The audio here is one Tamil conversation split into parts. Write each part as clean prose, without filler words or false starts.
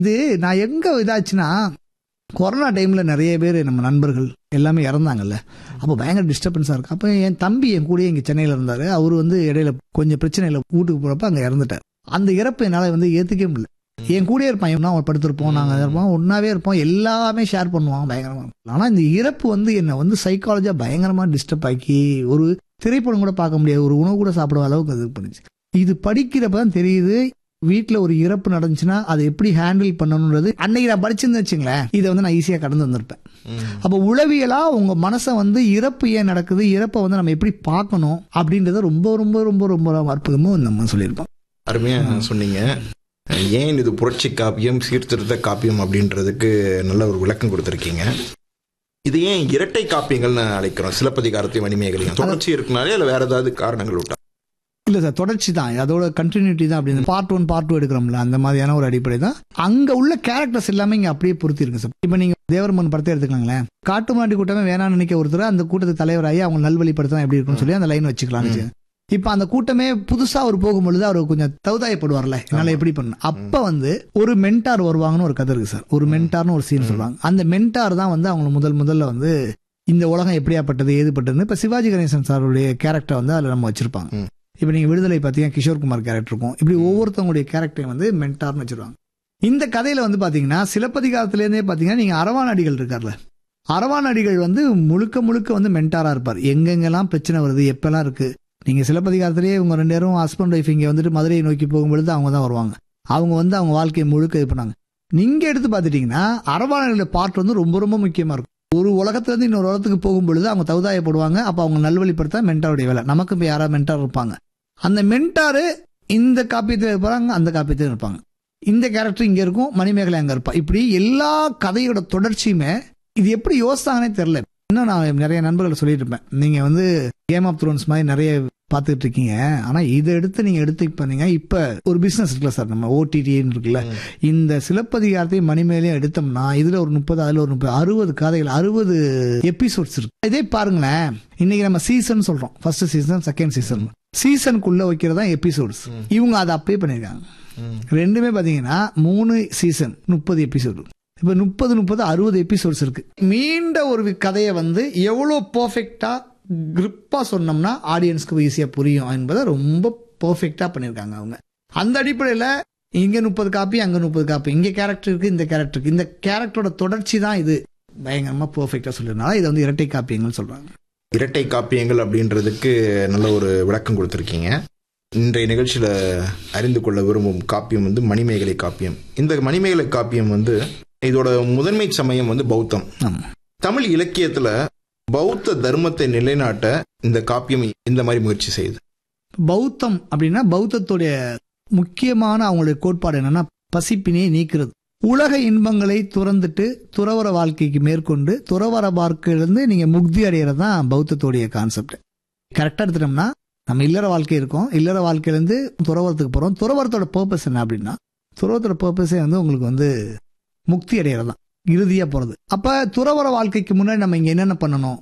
இது நான் எங்க இதாச்சுன்னா, கொரோனா டைம்ல நிறைய பேர் நம்ம நண்பர்கள் எல்லாமே இறந்தாங்கல்ல. அப்போ பயங்கர டிஸ்டர்பன்ஸா இருக்கு. அப்போ என் தம்பி என் கூடயே இங்க சென்னையில இருந்தாரு. அவரு இடையில கொஞ்சம் பிரச்சனையில வீட்டுக்கு போறப்ப அங்க இறந்துட்டார். அந்த இறப்பு என்னால ஏத்துக்கவே முடியல. என் கூடயே இருப்பான், அவன் படுத்திருப்போம், நாங்க இருப்போம், ஒன்னாவே இருப்போம், எல்லாமே ஷேர் பண்ணுவான், பயங்கரமா. ஆனா இந்த இறப்பு என்ன சைக்காலஜியா பயங்கரமா டிஸ்டர்ப் ஆக்கி ஒரு திரைப்படம் கூட பார்க்க முடியாது, ஒரு உணவு கூட சாப்பிட அளவுக்கு இது பண்ணுச்சு. இது படிக்கிறப்பதான் தெரியுது, வீட்டுல ஒரு இறப்பு நடந்துச்சுன்னா அதை எப்படி ஹேண்டில் பண்ணணும்ன்றது. அன்னைக்கு நான் படிச்சிருந்து வச்சுங்களேன், இதை நான் ஈஸியா கடந்து வந்திருப்பேன். அப்ப உளவியலா உங்க மனசை இறப்பு ஏன் நடக்குது, இறப்பை நம்ம எப்படி பார்க்கணும் அப்படின்றத ரொம்ப ரொம்ப ரொம்ப ரொம்ப அற்புதமும் நம்ம சொல்லியிருப்போம். அருமையா சொன்னீங்க. ஏன் இது புரட்சி காப்பியம், சீர்திருத்த காப்பியம் அப்படின்றதுக்கு நல்ல ஒரு விளக்கம் கொடுத்துருக்கீங்க. இது ஏன் இரட்டை காப்பியங்கள்னு அழைக்கிறோம்? சிலப்பதிகாரத்தையும் மணிமேகலையும் தொடர்ச்சி இருக்குனாலே இல்ல வேற ஏதாவது காரணங்கள் விட்டா? இல்ல சார், தொடர்ச்சி தான், அதோட கண்டினியூட்டி தான். அப்படின்னு பார்ட் 1 பார்ட் 2 எடுக்கிறோம்ல, அந்த மாதிரியான ஒரு அடிப்படை தான். அங்க உள்ள கேரக்டர்ஸ் எல்லாமே இங்க அப்படியே பொருத்தி இருக்கு சார். இப்ப நீங்க தேவர்மன் படத்தை எடுத்துக்கலாங்களேன். காட்டுமாண்டி கூட்டமே வேணாம்னு நினைக்க ஒருத்தர் அந்த கூட்டத்துக்கு தலைவராகி அவங்க நல்வழிப்படுத்தினா எப்படி இருக்குன்னு சொல்லி அந்த லைன் வச்சுக்கலாம். இப்ப அந்த கூட்டமே புதுசா அவர் போகும்பொழுது அவர் கொஞ்சம் தௌதாயப்படுவார்ல, என்னால எப்படி பண்ண. அப்ப ஒரு மென்டார் வருவாங்கன்னு ஒரு கதை இருக்கு சார். ஒரு மென்டார்னு ஒரு சீன் சொல்றாங்க. அந்த மென்டார் தான் அவங்க முதல்ல இந்த உலகம் எப்படியாப்பட்டது ஏதுப்பட்டதுன்னு இப்ப சிவாஜி கணேசன் சாருடைய கேரக்டர் அதுல நம்ம வச்சிருப்பாங்க. இப்ப நீங்க விடுதலை பாத்தீங்கன்னா கிஷோர் குமார் கேரக்டர் இருக்கும். இப்படி ஒவ்வொருத்தவங்களுடைய கேரக்டரையும் மென்டார்னு வச்சிருவாங்க. இந்த கதையில பாத்தீங்கன்னா சிலப்பதிகாரத்துல இருந்தே பாத்தீங்கன்னா நீங்க அரவானடிகள் இருக்கார்ல, அரவானடிகள் முழுக்க முழுக்க மென்டாரா இருப்பார். எங்கெங்கெல்லாம் பிரச்சனை வருது, எப்பெல்லாம் இருக்கு. நீங்க சிலப்பதிகாரத்திலேயே இவங்க 2 பேரும் ஹஸ்பண்ட் ஒய்ஃப் இங்க மதுரையை நோக்கி போகும்பொழுது அவங்க தான் வருவாங்க. அவங்க அவங்க வாழ்க்கையை முழுக்க இது பண்ணாங்க. நீங்க எடுத்து பாத்துட்டீங்கன்னா அரவானடிகளோட பார்ட் ரொம்ப ரொம்ப முக்கியமா இருக்கும். ஒரு உலகத்துல இருந்து இன்னொரு உலகத்துக்கு போகும்பொழுது அவங்க தௌதாயப்படுவாங்க. அப்ப அவங்க நல்வழிப்படுத்த மென்டாருடைய வேலை. நமக்கு இப்ப யாராவது மென்டார் இருப்பாங்க. அந்த மென்டாரு இந்த காப்பியத்தில் இருப்பாங்க, அந்த காப்பியத்தில் இருப்பாங்க. இந்த கேரக்டர் இங்க இருக்கும், மணிமேகலை அங்க இருப்பா. இப்படி எல்லா கதையோட தொடர்ச்சியுமே இது எப்படி யோசித்தாங்கன்னே தெரியல. இன்னும் நான் நிறைய நண்பர்கள் சொல்லிட்டு இருப்பேன், நீங்க கேம் ஆஃப் த்ரோன்ஸ் மாதிரி நிறைய பாத்துட்டு இருக்கீங்க, ஆனா இதை நீங்க எடுத்து பண்ணீங்க. இப்ப ஒரு பிசினஸ் இருக்குல்ல சார், நம்ம ஓடிடி இருக்குல்ல, இந்த சிலப்பதிகாரத்தையும் மணிமேகலையும் எடுத்தோம்னா இதுல ஒரு 30, அதுல ஒரு 30, 60 கதைகள், 60 எபிசோட்ஸ் இருக்கு. இதே பாருங்களேன், இன்னைக்கு நம்ம சீசன் சொல்றோம், ஃபர்ஸ்ட் சீசன், செகண்ட் சீசன். சீசனுக்குள்ள வைக்கிறதா எபிசோட்ஸ். இவங்க அதை அப்பயே பண்ணிருக்காங்க. ரெண்டுமே பாத்தீங்கன்னா 3 சீசன் 30 எபிசோடு. இப்ப 30 60 எபிசோட்ஸ் இருக்கு. மீண்ட ஒரு கதையை எவ்வளவு பெர்ஃபெக்டா கிரிப்பா சொன்னோம்னா ஆடியன்ஸ்க்கு ஈஸியா புரியும் என்பதை ரொம்ப பெர்ஃபெக்டா பண்ணிருக்காங்க அவங்க. அந்த அடிப்படையில இங்க 30 காப்பி, அங்க 30 காப்பி, இங்க கேரக்டர் இருக்கு, இந்த கேரக்டர் இருக்கு, இந்த கேரக்டரோட தொடர்ச்சி தான் இது பயங்கரமா பெர்ஃபெக்டா சொல்றதுனால இதை இரட்டை காப்பியங்கள் சொல்றாங்க. இரட்டை காப்பியங்கள் அப்படின்றதுக்கு நல்ல ஒரு விளக்கம் கொடுத்திருக்கீங்க. இன்றைய நிகழ்ச்சியில அறிந்து கொள்ள விரும்பும் காப்பியம் மணிமேகலை காப்பியம். இந்த மணிமேகலை காப்பியம் இதோட முதன்மை சமயம் பௌத்தம். தமிழ் இலக்கியத்துல பௌத்த தர்மத்தை நிலைநாட்ட இந்த காப்பியம் இந்த மாதிரி முயற்சி செய்யுது. பௌத்தம் அப்படின்னா பௌத்தத்துடைய முக்கியமான அவங்களுடைய கோட்பாடு என்னன்னா பசிப்பினை நீக்கிறது. உலக இன்பங்களை துறந்துட்டு துறவர வாழ்க்கைக்கு மேற்கொண்டு துறவர வாழ்க்கையிலிருந்து நீங்க முக்தி அடைகிறதான் பௌத்தத்துடைய கான்செப்ட். கரெக்டா எடுத்துட்டோம்னா நம்ம இல்லற வாழ்க்கை இருக்கோம், இல்லற வாழ்க்கையிலிருந்து துறவரத்துக்கு போறோம். துறவரத்தோட பர்பஸ் என்ன அப்படின்னா, துறவரத்தோட பர்பஸே உங்களுக்கு முக்தி அடைகிறதான், இறுதியா போறது. அப்ப துறவர வாழ்க்கைக்கு முன்னாடி நம்ம இங்க என்னென்ன பண்ணணும்?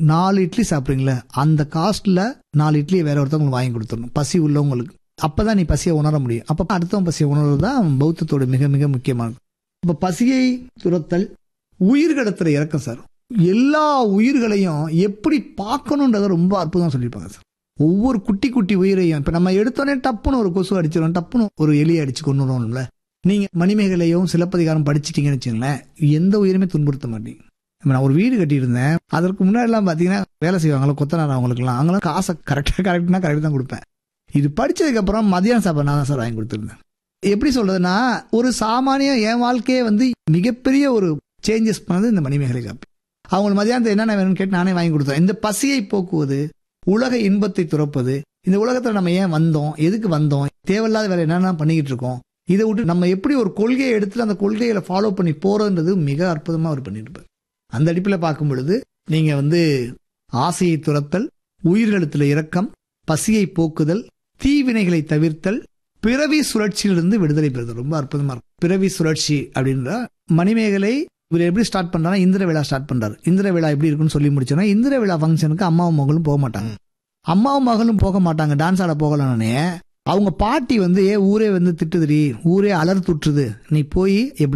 4 இட்லி சாப்பிடுறீங்களா, அந்த காஸ்ட்ல 4 இட்லியை வேற ஒருத்தவங்களுக்கு வாங்கி கொடுத்துடணும், பசி உள்ளவங்களுக்கு. அப்பதான் நீ பசியை உணர முடியும். அப்ப அடுத்தவன் பசியை உணர்றதுதான் பௌத்தத்தோட மிக மிக முக்கியமானது. இப்ப பசியை துரத்தல், உயிர்கடத்துல இறக்கம் சார். எல்லா உயிர்களையும் எப்படி பார்க்கணும்ன்றத ரொம்ப அற்புதம் சொல்லியிருப்பாங்க சார். ஒவ்வொரு குட்டி குட்டி உயிரையும் இப்ப நம்ம எடுத்தோடனே டப்புன்னு ஒரு கொசு அடிச்சிடும், டப்புன்னு ஒரு எலியை அடிச்சு கொண்டுடுவோம்ல. நீங்க மணிமேகலையும் சிலப்பதிகாரம் படிச்சிட்டீங்கன்னு வச்சுங்களேன், எந்த உயிருமே துன்புறுத்த மாட்டீங்க. நான் ஒரு வீடு கட்டியிருந்தேன், அதற்கு முன்னாடி எல்லாம் பாத்தீங்கன்னா வேலை செய்வாங்களா கொத்தனார், அவங்களுக்கு எல்லாம் அவங்களாம் காசை கரெக்டா தான் கொடுப்பேன். இது படிச்சதுக்கு அப்புறம் மதியானம் சாப்பாடு நான் தான் சார் வாங்கி கொடுத்துருந்தேன். எப்படி சொல்றதுன்னா, ஒரு சாமானிய என் வாழ்க்கையே மிகப்பெரிய ஒரு சேஞ்சஸ் பண்ணது இந்த மணிமேகலை காப்பி. அவங்களுக்கு மதியானத்தை என்னென்ன வேணும்னு கேட்டு நானே வாங்கி கொடுத்தேன். இந்த பசியை போக்குவது, உலக இன்பத்தை துறப்பது, இந்த உலகத்துல நம்ம ஏன் வந்தோம், எதுக்கு வந்தோம், தேவையில்லாத வேலை என்னென்ன பண்ணிக்கிட்டு இருக்கோம், இதை விட்டு நம்ம எப்படி ஒரு கொள்கையை எடுத்து அந்த கொள்கைகளை ஃபாலோ பண்ணி போறதுன்றது மிக அற்புதமா அவர் பண்ணிட்டு இருப்பார். அந்த அடிப்பில் பார்க்கும் பொழுது நீங்க ஆசையை துரத்தல், உயிர்கழுத்துல இரக்கம், பசியை போக்குதல், தீவினைகளை தவிர்த்தல், பிறவி சுழற்சியிலிருந்து விடுதலை பெறுதல் ரொம்ப அற்புதமா இருக்கும். பிறவி சுழற்சி அப்படின்ற மணிமேகலை இவர் எப்படி ஸ்டார்ட் பண்றாரு, இந்திர விழா ஸ்டார்ட் பண்றாரு. இந்திர விழா எப்படி இருக்குன்னு சொல்லி முடிச்சோன்னா, இந்திர விழா ஃபங்க்ஷனுக்கு அம்மாவும் மகளும் போக மாட்டாங்க. அம்மாவும் மகளும் போக மாட்டாங்க, டான்ஸ் ஆட போகலன்னே அவங்க பாட்டி வந்து ஊரே வந்து திட்டுதுடி, ஊரே அலர்த்துட்டுருது, நீ போய் எப்படி